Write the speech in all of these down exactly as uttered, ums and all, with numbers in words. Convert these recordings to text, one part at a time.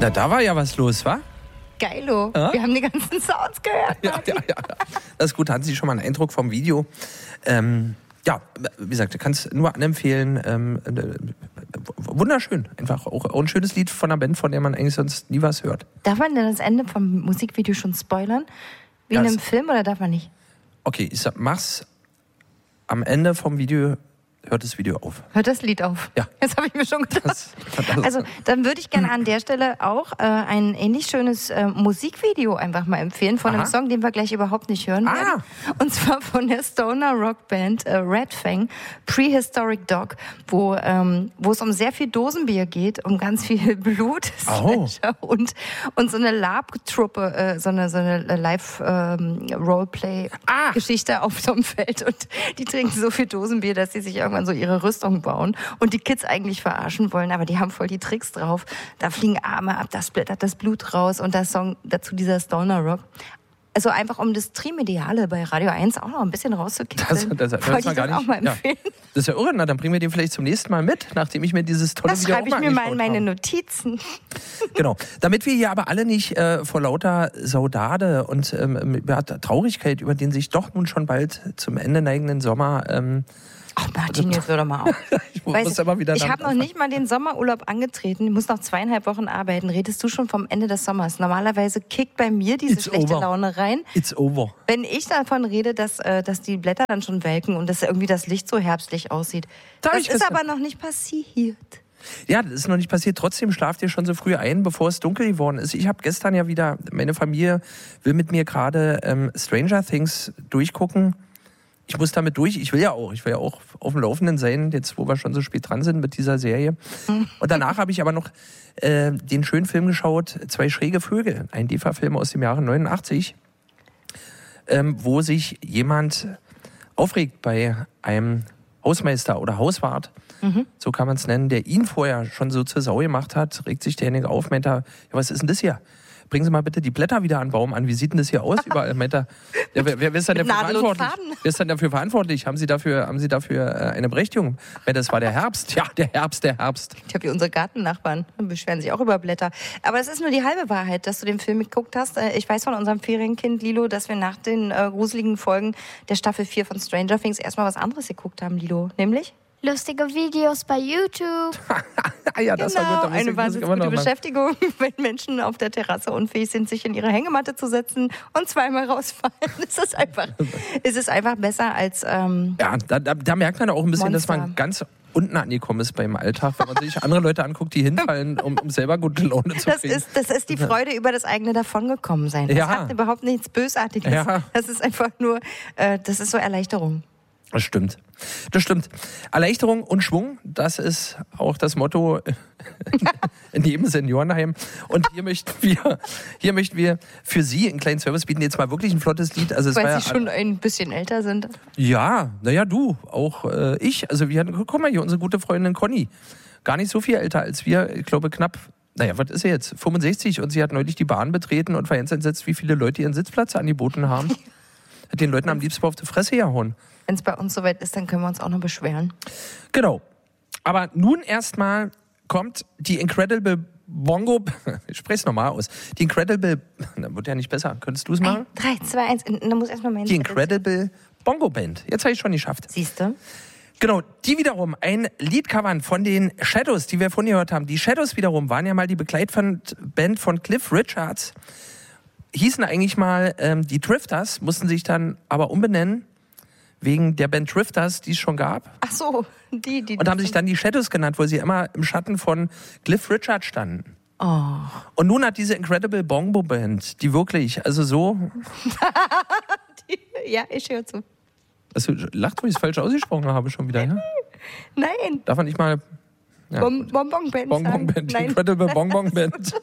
Na, da war ja was los, wa? Geilo. Ja? Wir haben die ganzen Sounds gehört. Ja, ja, ja. Das ist gut, hatten Sie schon mal einen Eindruck vom Video. Ähm, ja, wie gesagt, ich kann es nur anempfehlen. Ähm, äh, wunderschön. Einfach auch, auch ein schönes Lied von einer Band, von der man eigentlich sonst nie was hört. Darf man denn das Ende vom Musikvideo schon spoilern? Wie Ja, in einem es- Film oder darf man nicht? Okay, ich sag, mach's am Ende vom Video, hört das Video auf. Hört das Lied auf? Ja. Das habe ich mir schon gedacht. Das, das, Also, dann würde ich gerne an der Stelle auch äh, ein ähnlich schönes äh, Musikvideo einfach mal empfehlen von einem Aha. Song, den wir gleich überhaupt nicht hören Ah. werden. Und zwar von der Stoner Rockband äh, Red Fang, Prehistoric Dog, wo, ähm, wo es um sehr viel Dosenbier geht, um ganz viel Blut, Oh. Slasher und, und so eine Lab-Truppe, äh, so eine, so eine Live-Roleplay-Geschichte auf so einem Feld. Und die trinken so viel Dosenbier, dass sie sich irgendwann so ihre Rüstung bauen und die Kids eigentlich verarschen wollen, aber die haben voll die Tricks drauf. Da fliegen Arme ab, da splittert das Blut raus und der Song dazu dieser Stoner Rock. Also einfach um das Trimediale bei Radio eins auch noch ein bisschen rauszukitzeln. Das- das- das wollte war ich gar das auch nicht- mal ja. empfehlen. das ist ja irre, na, dann bringen wir den vielleicht zum nächsten Mal mit, nachdem ich mir dieses tolle Das Video schreibe auch ich mir mal in angeschaut meine habe. Notizen. Genau. Damit wir hier aber alle nicht äh, vor lauter Saudade und ähm, ja, Traurigkeit über den sich doch nun schon bald zum Ende neigenden Sommer ähm, Ach Martin, jetzt hör doch mal auf. ich muss Weißt du, immer wieder ich damit habe noch anfangen. nicht mal den Sommerurlaub angetreten. Ich muss noch zweieinhalb Wochen arbeiten. Redest du schon vom Ende des Sommers? Normalerweise kickt bei mir diese It's schlechte over. Laune rein. It's over. Wenn ich davon rede, dass, äh, dass die Blätter dann schon welken und dass irgendwie das Licht so herbstlich aussieht. Da hab Das ich ist gestern- aber noch nicht passiert. Ja, das ist noch nicht passiert. Trotzdem schlaft ihr schon so früh ein, bevor es dunkel geworden ist. Ich habe gestern ja wieder, meine Familie will mit mir gerade ähm, Stranger Things durchgucken. Ich muss damit durch. Ich will ja auch. Ich will ja auch auf dem Laufenden sein, jetzt wo wir schon so spät dran sind mit dieser Serie. Und danach habe ich aber noch äh, den schönen Film geschaut, Zwei schräge Vögel. Ein D E F A-Film aus dem Jahre neunundachtzig, ähm, wo sich jemand aufregt bei einem Hausmeister oder Hauswart, so kann man es nennen, der ihn vorher schon so zur Sau gemacht hat, regt sich derjenige auf, meint er, ja, was ist denn das hier? Bringen Sie mal bitte die Blätter wieder an den Baum an. Wie sieht denn das hier aus? Überall meint er, ja, wer, wer ist denn Mit dafür Nadel und verantwortlich? Faden. Wer ist denn dafür verantwortlich? Haben Sie dafür, haben Sie dafür äh, eine Berechtigung? Meint, das war der Herbst. Ja, der Herbst, der Herbst. Ich habe hier unsere Gartennachbarn, die beschweren sich auch über Blätter. Aber das ist nur die halbe Wahrheit, dass du den Film geguckt hast. Äh, Ich weiß von unserem Ferienkind Lilo, dass wir nach den äh, gruseligen Folgen der Staffel vier von Stranger Things erstmal was anderes geguckt haben, Lilo. Nämlich? Lustige Videos bei YouTube. Ah ja, das war gut. Da muss eine ich- muss ich wahnsinnig immer gute noch mal- Beschäftigung, wenn Menschen auf der Terrasse unfähig sind, sich in ihre Hängematte zu setzen und zweimal rausfallen. Es ist einfach, es ist einfach besser als... Ähm, Ja, da, da, da merkt man auch ein bisschen, dass Monster. man ganz unten angekommen ist beim Alltag, wenn man sich andere Leute anguckt, die hinfallen, um, um selber gute Laune zu das, kriegen. ist, das ist die Freude über das eigene Davongekommensein. Das Ja. hat überhaupt nichts Bösartiges. Ja. Das ist einfach nur, äh, das ist so Erleichterung. Das stimmt. Das stimmt. Erleichterung und Schwung, das ist auch das Motto in jedem Seniorenheim. Und hier möchten wir, hier möchten wir für Sie einen kleinen Service bieten. Jetzt mal wirklich ein flottes Lied. Also es war Weil ja, sie schon ein bisschen älter sind. ja, naja, du, auch äh, ich. Also wir hatten, guck mal hier, unsere gute Freundin Conny. Gar nicht so viel älter als wir. Ich glaube knapp, naja, was ist sie jetzt? fünfundsechzig. Und sie hat neulich die Bahn betreten und war ganz entsetzt, wie viele Leute ihren Sitzplatz angeboten haben. Hat den Leuten am liebsten auf die Fresse gehauen. Wenn es bei uns soweit ist, dann können wir uns auch noch beschweren. Genau. Aber nun erstmal kommt die Incredible Bongo... Ich spreche es nochmal aus. Die Incredible... Na, wird ja nicht besser. Könntest du es machen? Drei, zwei, eins. Da muss erstmal mein Die Incredible Bongo Band. Jetzt habe ich schon geschafft. Siehst du? Genau, die wiederum, ein Lied covern von den Shadows, die wir vorhin gehört haben. Die Shadows wiederum waren ja mal die Begleitband von Cliff Richards. Hießen eigentlich mal ähm, die Drifters, mussten sich dann aber umbenennen, wegen der Band Drifters, die es schon gab. Ach so, die, die. Und haben sich dann die Shadows genannt, weil sie immer im Schatten von Cliff Richard standen. Oh. Und nun hat diese Incredible Bongo Band, die wirklich, also so, Ja, ich höre zu. also lacht, wo ich es falsch ausgesprochen habe schon wieder, ja? Nein. Darf man nicht mal... Ja, Bom Bonbon Band. Bonbon sagen. Band, Nein. Incredible Bonbon Band.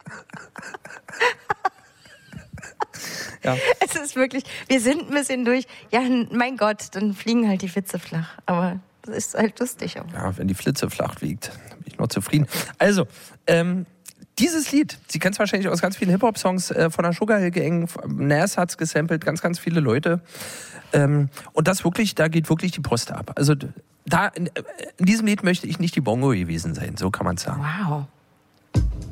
Ja. Es ist wirklich, wir sind ein bisschen durch. Ja, mein Gott, dann fliegen halt die Witze flach. Aber das ist halt lustig auch. Ja, wenn die Flitze flach wiegt, dann bin ich noch zufrieden. Also, ähm, dieses Lied, Sie kennen es wahrscheinlich aus ganz vielen Hip-Hop-Songs äh, von der Sugar Hill Gang, Nas hat's gesampelt, ganz, ganz viele Leute. Ähm, und das wirklich, da geht wirklich die Post ab. Also da in, in diesem Lied möchte ich nicht die Bongo gewesen sein, so kann man sagen. Wow.